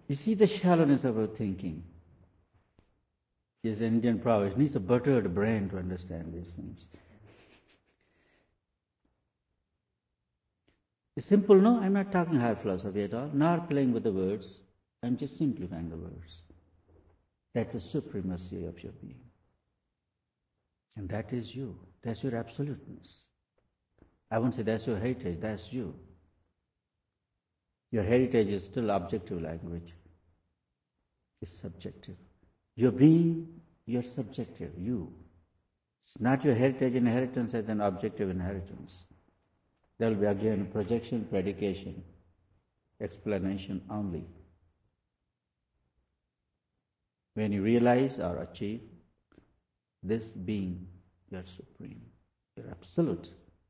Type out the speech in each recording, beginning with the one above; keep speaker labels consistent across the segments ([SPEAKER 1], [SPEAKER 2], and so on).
[SPEAKER 1] You see the shallowness of our thinking. Yes, an Indian proverb, it needs a buttered brain to understand these things. It's simple, no? I'm not talking high philosophy at all, nor playing with the words. I'm just simplifying the words. That's the supremacy of your being. And that is you. That's your absoluteness. I won't say that's your heritage, that's you. Your heritage is still objective language. It's subjective. Your being, you're subjective, you. It's not your heritage inheritance as an objective inheritance. There will be again projection, predication, explanation only. When you realize or achieve this being, you're supreme, you're absolute.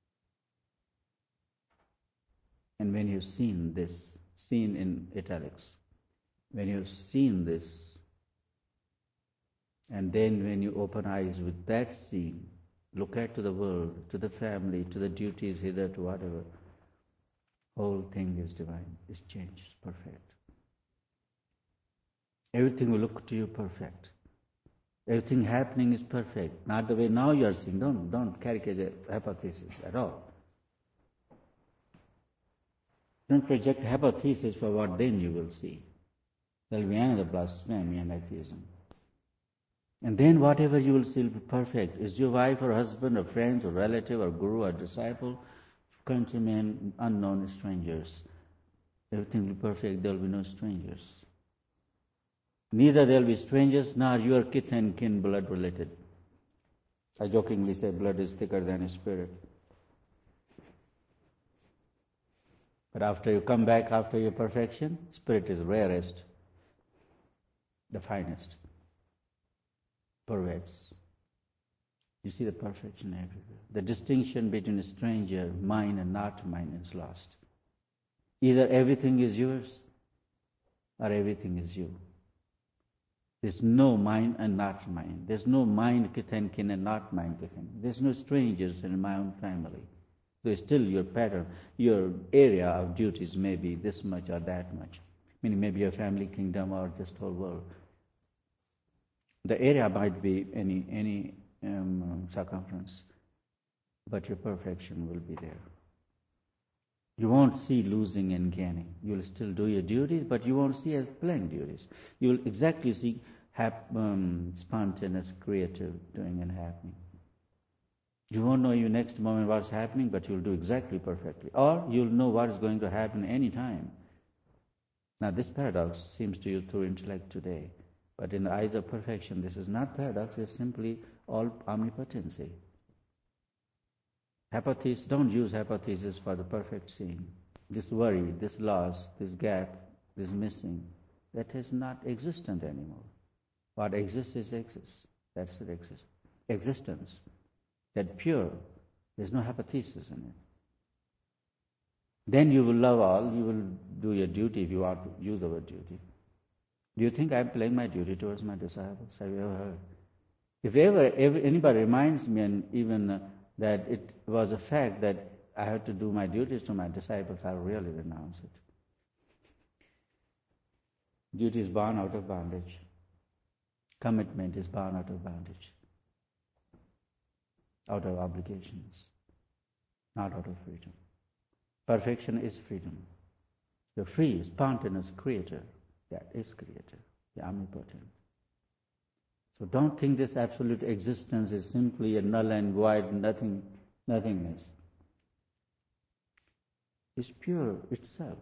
[SPEAKER 1] And when you've seen this, seen in italics, when you've seen this, and then when you open eyes with that scene, look at to the world, to the family, to the duties hither, to whatever, whole thing is divine, is changed, is perfect. Everything will look to you perfect. Everything happening is perfect. Not the way now you are seeing. Don't caricature hypothesis at all. Don't project hypothesis for what then you will see. There will be another blasphemy and atheism. And then whatever you will see will be perfect. Is your wife or husband or friends or relative or guru or disciple, countrymen, unknown strangers. Everything will be perfect. There will be no strangers. Neither there will be strangers nor your kith and kin blood related. I jokingly say blood is thicker than a spirit. But after you come back after your perfection, spirit is rarest, the finest, pervades. You see the perfection everywhere. The distinction between a stranger, mine and not mine, is lost. Either everything is yours or everything is you. There's no mine and not mine. There's no mine kith and kin and not mine kith and kin. There's no strangers in my own family. So still your pattern, your area of duties may be this much or that much. Meaning maybe your family kingdom or just whole world. The area might be any circumference, but your perfection will be there. You won't see losing and gaining. You will still do your duties, but you won't see as planned duties. You will exactly see spontaneous, creative doing and happening. You won't know your next moment what's happening, but you'll do exactly perfectly. Or you'll know what is going to happen any time. Now this paradox seems to you through intellect today, but in the eyes of perfection, this is not paradox, it's simply all omnipotency. Hypothesis, don't use hypothesis for the perfect scene. This worry, this loss, this gap, this missing, that is not existent anymore. What exists is exists. That's the existence. That pure, there's no hypothesis in it. Then you will love all, you will do your duty if you want to use the word duty. Do you think I'm playing my duty towards my disciples? Have you ever heard? If ever anybody reminds me, and even that it was a fact that I had to do my duties to my disciples, I'll really renounce it. Duty is born out of bondage. Commitment is born out of bondage. Out of obligations, not out of freedom. Perfection is freedom. The free, spontaneous creator, that is creator, the omnipotent. So don't think this absolute existence is simply a null and void nothingness. It's pure itself.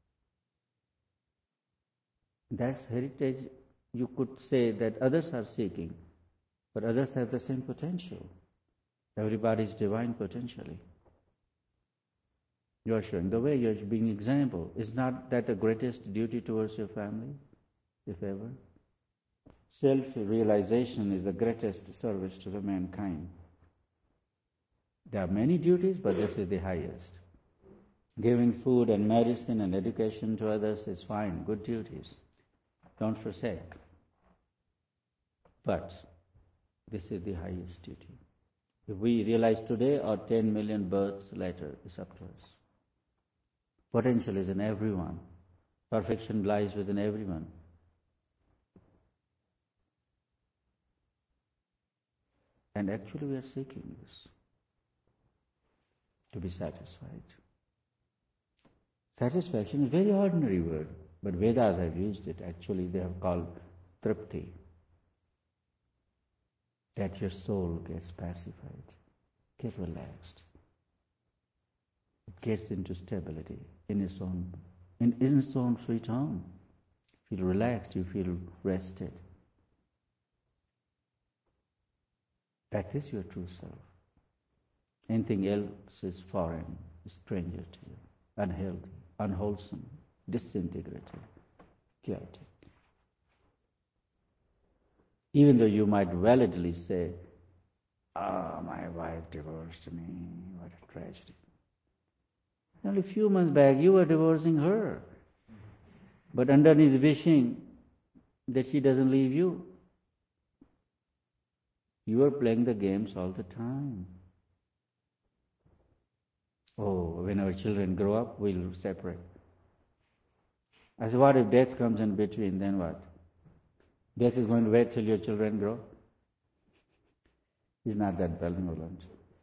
[SPEAKER 1] That's heritage. You could say that others are seeking, but others have the same potential. Everybody is divine potentially. You are showing the way, you are being an example. Is not that the greatest duty towards your family, if ever? Self-realization is the greatest service to the mankind. There are many duties, but this is the highest. Giving food and medicine and education to others is fine, good duties. Don't forsake. But this is the highest duty. If we realize today or 10 million births later, it's up to us. Potential is in everyone. Perfection lies within everyone. And actually we are seeking this, to be satisfied. Satisfaction is a very ordinary word, but Vedas have used it. Actually they have called tripti. That your soul gets pacified, get relaxed. It gets into stability in its own sweet home. You feel relaxed, you feel rested. That is your true self. Anything else is foreign, stranger to you, unhealthy, unwholesome, disintegrated, chaotic. Even though you might validly say, my wife divorced me, what a tragedy. Only a few months back you were divorcing her, but underneath wishing that she doesn't leave you. You are playing the games all the time. Oh, when our children grow up, we'll separate. I said, what if death comes in between, then what? Death is going to wait till your children grow? He's not that benevolent.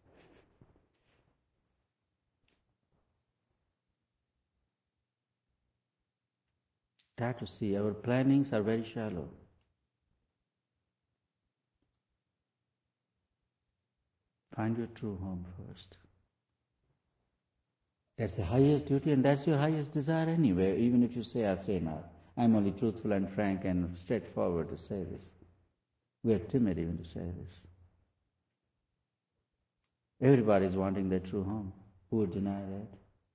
[SPEAKER 1] Try to see, our plannings are very shallow. Find your true home first. That's the highest duty and that's your highest desire anyway, even if you say, I say not. I'm only truthful and frank and straightforward to say this. We are timid even to say this. Everybody is wanting their true home. Who would deny that?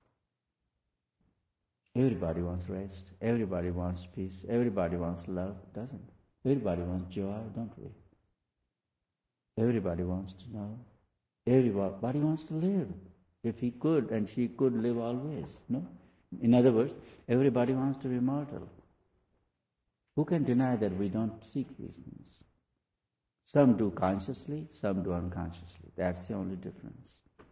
[SPEAKER 1] Everybody wants rest. Everybody wants peace. Everybody wants love, doesn't? Everybody wants joy, don't we? Everybody wants to know. Everybody wants to live. If he could and she could live always, no? In other words, everybody wants to be immortal. Who can deny that we don't seek these things? Some do consciously, some do unconsciously. That's the only difference.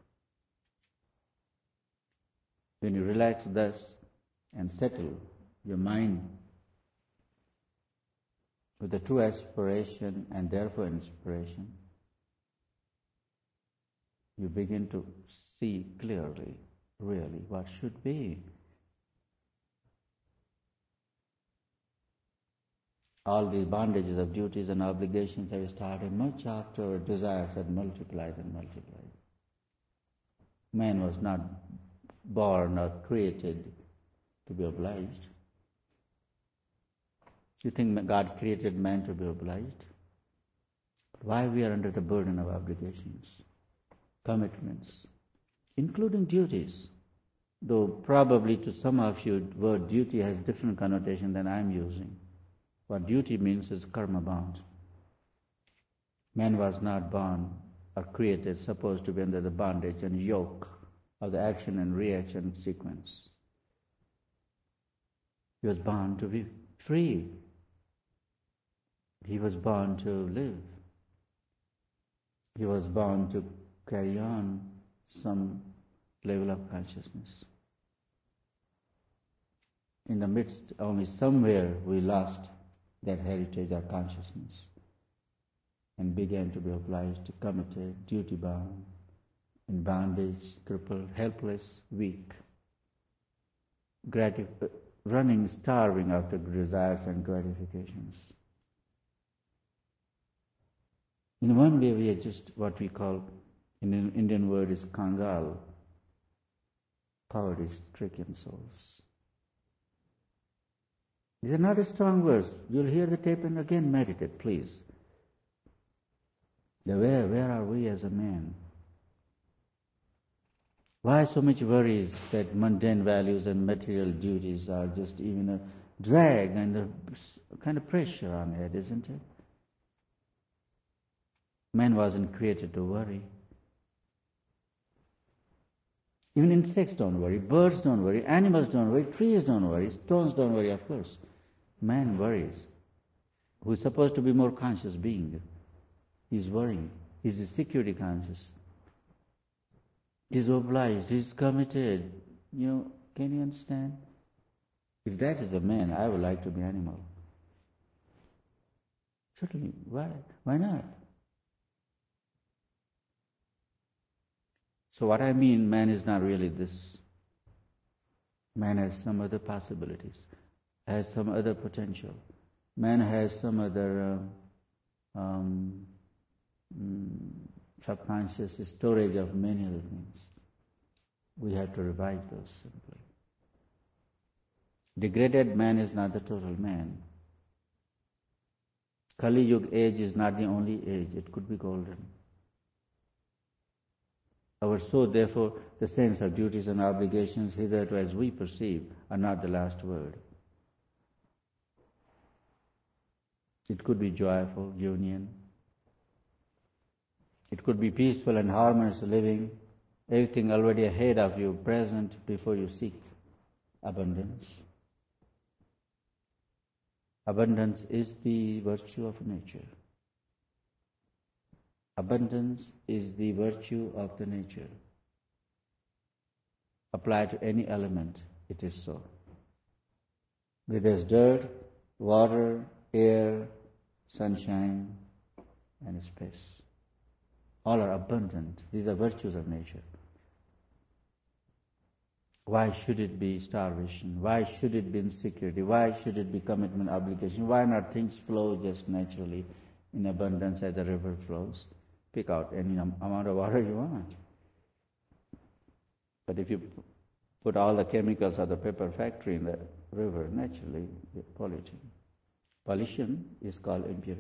[SPEAKER 1] When you relax thus and settle your mind with the true aspiration and therefore inspiration, you begin to see clearly, really, what should be. All these bondages of duties and obligations have started much after our desires had multiplied and multiplied. Man was not born or created to be obliged. You think God created man to be obliged? Why we are under the burden of obligations, commitments, including duties? Though probably to some of you, the word duty has different connotation than I'm using. What duty means is karma bound. Man was not born or created supposed to be under the bondage and yoke of the action and reaction sequence. He was born to be free. He was born to live. He was born to carry on some level of consciousness. In the midst, only somewhere we lost that heritage of consciousness and began to be obliged to committed, duty-bound, in bondage, crippled, helpless, weak, running, starving after desires and gratifications. In one way, we are just what we call, in an Indian word is kangal, poverty-stricken souls. These are not a strong words. You'll hear the tape and again meditate, please. Where are we as a man? Why so much worries that mundane values and material duties are just even a drag and a kind of pressure on head, isn't it? Man wasn't created to worry. Even insects don't worry, birds don't worry, animals don't worry, trees don't worry, stones don't worry, of course. Man worries. Who is supposed to be more conscious being? He's worrying. He's a security conscious. He's obliged, he's committed. Can you understand? If that is a man, I would like to be animal. Certainly. Why? Why not? So what I mean, man is not really this. Man has some other possibilities, has some other potential. Man has some other subconscious storage of many other things. We have to revive those simply. Degraded man is not the total man. Kali Yuga age is not the only age, it could be golden. Our soul, therefore, the sense of duties and obligations hitherto as we perceive are not the last word. It could be joyful union. It could be peaceful and harmonious living, everything already ahead of you, present before you seek abundance. Abundance is the virtue of nature. Abundance is the virtue of the nature. Apply to any element, it is so. Where there's dirt, water, air, sunshine, and space. All are abundant. These are virtues of nature. Why should it be starvation? Why should it be insecurity? Why should it be commitment, obligation? Why not things flow just naturally in abundance as the river flows? Pick out any amount of water you want. But if you put all the chemicals of the paper factory in the river, naturally you're polluting. Pollution is called impurities.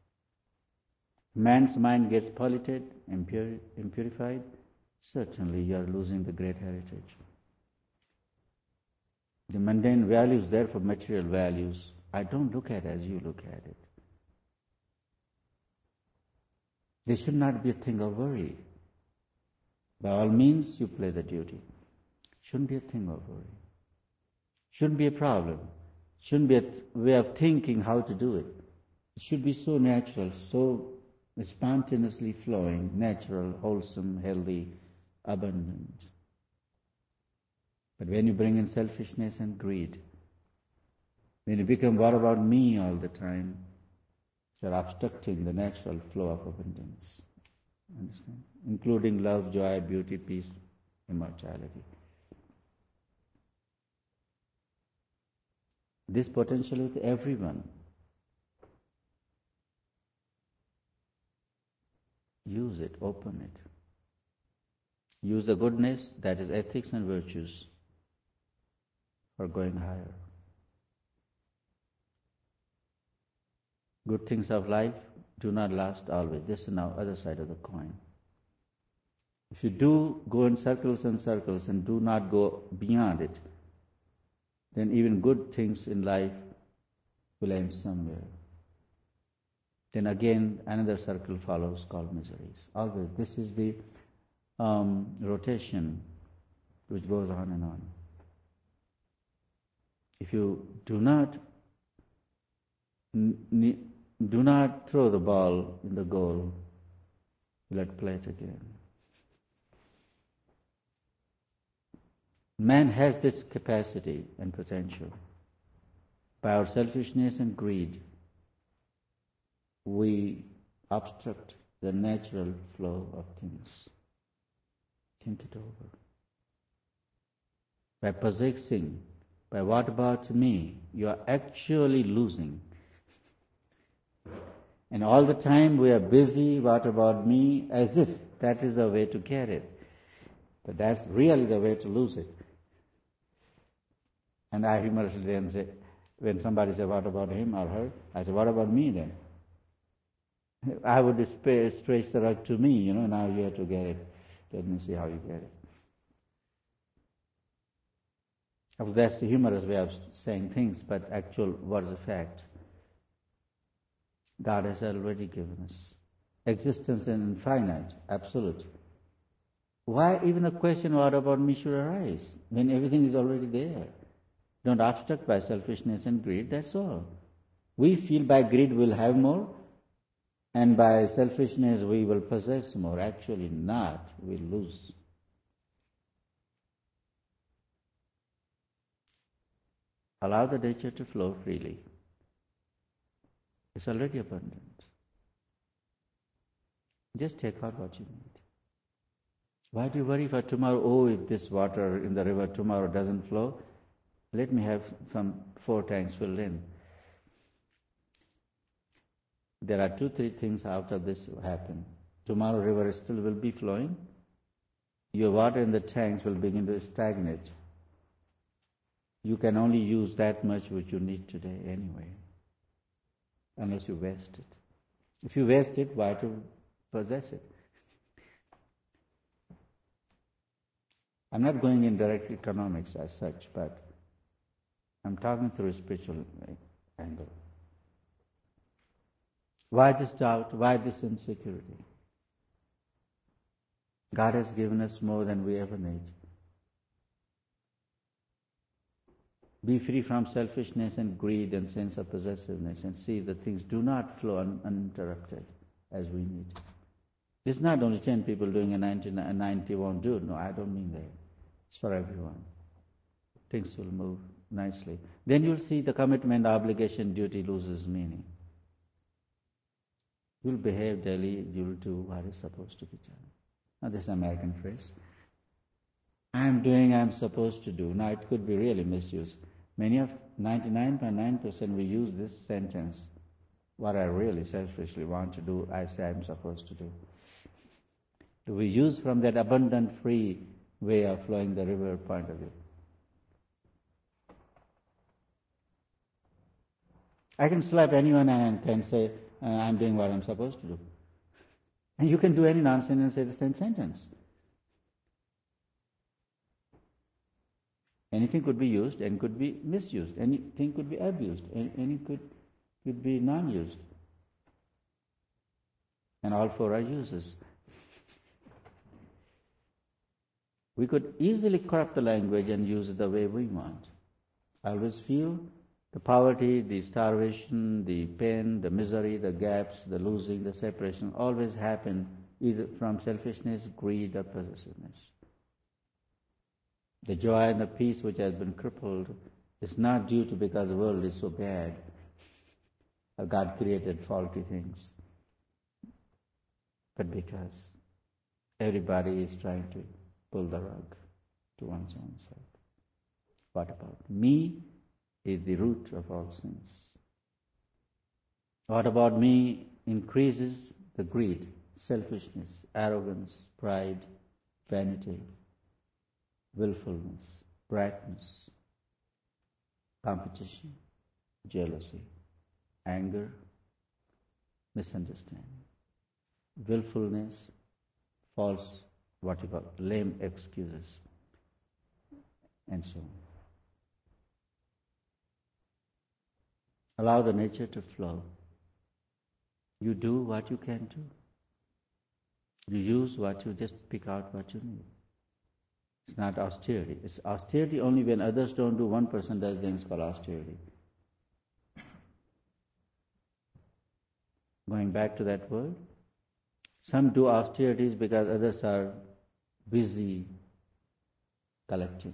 [SPEAKER 1] Man's mind gets polluted, impurified, certainly you are losing the great heritage. The mundane values, therefore material values, I don't look at as you look at it. They should not be a thing of worry. By all means, you play the duty. Shouldn't be a thing of worry. Shouldn't be a problem. Shouldn't be a way of thinking how to do it. It should be so natural, so spontaneously flowing, natural, wholesome, healthy, abundant. But when you bring in selfishness and greed, when you become what about me all the time, you're obstructing the natural flow of abundance. Understand? Including love, joy, beauty, peace, immortality. This potential is everyone. Use it, open it. Use the goodness, that is ethics and virtues, for going higher. Good things of life do not last always. This is now other side of the coin. If you do go in circles and circles and do not go beyond it, then even good things in life will end somewhere. Then again another circle follows called miseries. Always this is the rotation which goes on and on. If you do not throw the ball in the goal, let play it again. Man has this capacity and potential. By our selfishness and greed, we obstruct the natural flow of things. Think it over. By possessing, by what about me, you are actually losing. And all the time we are busy, what about me, as if that is the way to get it. But that's really the way to lose it. And I humorously then say, when somebody says, what about him or her? I say, what about me then? I would stretch the rug to me, now you have to get it. Let me see how you get it. That's the humorous way of saying things, but actual, what is the fact? God has already given us. Existence is infinite, absolute. Why even a question, what about me, should arise, when everything is already there? Don't obstruct by selfishness and greed, that's all. We feel by greed we'll have more, and by selfishness we will possess more. Actually not, we'll lose. Allow the nature to flow freely. It's already abundant. Just take out what you need. Why do you worry for tomorrow? Oh, if this water in the river tomorrow doesn't flow, let me have some 4 tanks filled in. There are 2-3 things after this happen. Tomorrow river still will be flowing. Your water in the tanks will begin to stagnate. You can only use that much which you need today anyway, unless you waste it. If you waste it, why to possess it? I'm not going in direct economics as such, but I'm talking through a spiritual angle. Why this doubt? Why this insecurity? God has given us more than we ever need. Be free from selfishness and greed and sense of possessiveness and see that things do not flow uninterrupted as we need. It's not only 10 people doing a 90 won't do it. No, I don't mean that. It's for everyone. Things will move nicely. Then you'll see the commitment, obligation, duty loses meaning. You'll behave daily, you'll do what is supposed to be done. Now this is an American phrase. I'm doing, I'm supposed to do. Now it could be really misused. Many of 99.9% we use this sentence. What I really selfishly want to do, I say I'm supposed to do. Do we use from that abundant, free way of flowing the river point of view? I can slap anyone and can say, I'm doing what I'm supposed to do. And you can do any nonsense and say the same sentence. Anything could be used and could be misused. Anything could be abused. Any could be non-used. And all 4 are uses. We could easily corrupt the language and use it the way we want. I always feel the poverty, the starvation, the pain, the misery, the gaps, the losing, the separation always happen either from selfishness, greed, or possessiveness. The joy and the peace which has been crippled is not due to because the world is so bad or God created faulty things, but because everybody is trying to pull the rug to one's own side. What about me is the root of all sins. What about me increases the greed, selfishness, arrogance, pride, vanity, willfulness, brightness, competition, jealousy, anger, misunderstanding, willfulness, false, lame excuses, and so on. Allow the nature to flow. You do what you can do. You use what you just pick out what you need. It's not austerity. It's austerity only when others don't do, one person does, then it's called austerity. Going back to that word, some do austerities because others are busy collecting.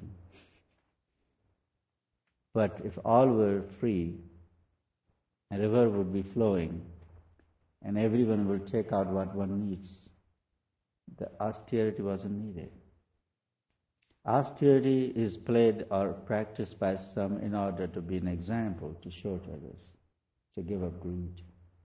[SPEAKER 1] But if all were free, a river would be flowing, and everyone will take out what one needs. The austerity wasn't needed. Austerity is played or practiced by some in order to be an example to show to others, to give up greed.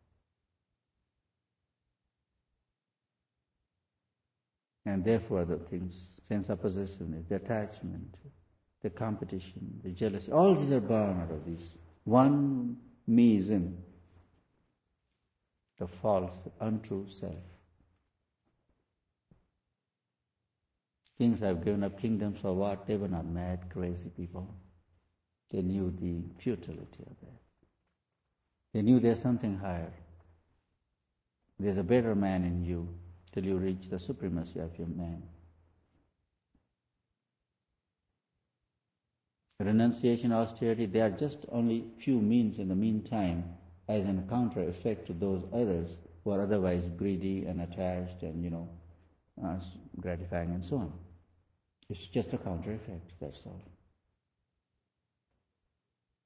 [SPEAKER 1] And therefore the things, sense of possessiveness, the attachment, the competition, the jealousy, all these are born out of this one meism, the false, untrue self. Kings have given up kingdoms for what? They were not mad, crazy people. They knew the futility of that. They knew there's something higher. There's a better man in you till you reach the supremacy of your man. Renunciation, austerity, they are just only few means in the meantime as a counter effect to those others who are otherwise greedy and attached and, gratifying and so on. It's just a counter effect, that's all.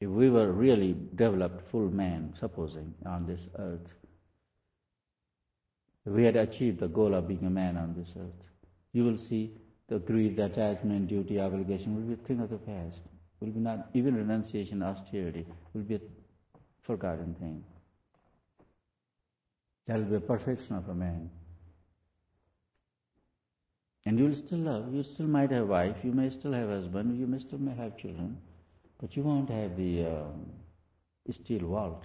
[SPEAKER 1] If we were really developed full man, supposing, on this earth, if we had achieved the goal of being a man on this earth, you will see the greed, attachment, duty, obligation will be a thing of the past. Will be not, even renunciation, austerity will be a forgotten thing. That will be a perfection of a man. And you will still love, you still might have wife, you may still have husband, you may still have children, but you won't have the steel vault.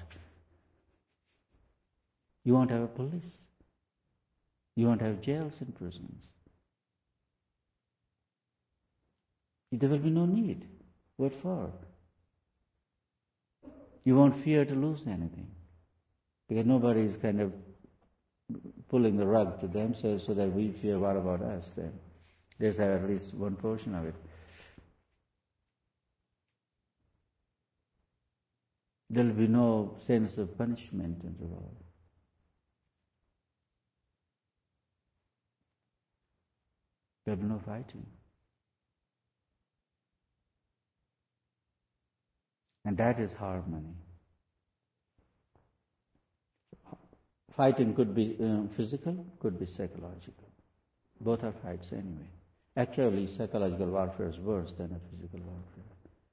[SPEAKER 1] You won't have a police. You won't have jails and prisons. There will be no need. What for? You won't fear to lose anything, because nobody is kind of pulling the rug to themselves so that we fear what about us then. Let's have at least one portion of it. There will be no sense of punishment in the world. There will be no fighting. And that is harmony. Fighting could be physical, could be psychological. Both are fights anyway. Actually, psychological warfare is worse than a physical warfare.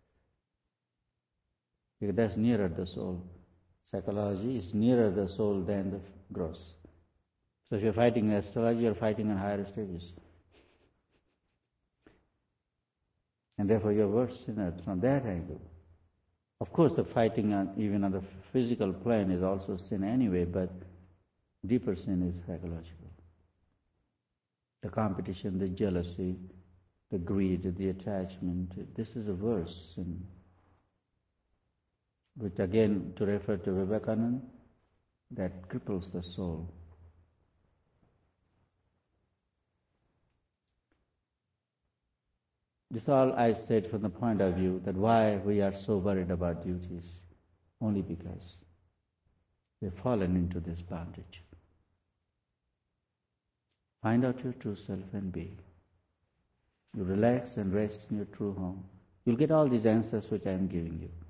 [SPEAKER 1] Because that's nearer the soul. Psychology is nearer the soul than the gross. So if you're fighting astrology, you're fighting on higher stages. And therefore you're worse sinners from that angle. Of course, the fighting even on the physical plane is also sin anyway, but deeper sin is psychological. The competition, the jealousy, the greed, the attachment, this is a worse sin. Which again, to refer to Vivekananda, that cripples the soul. This all I said from the point of view that why we are so worried about duties, only because we've fallen into this bondage. Find out your true self and be. You relax and rest in your true home. You'll get all these answers which I am giving you.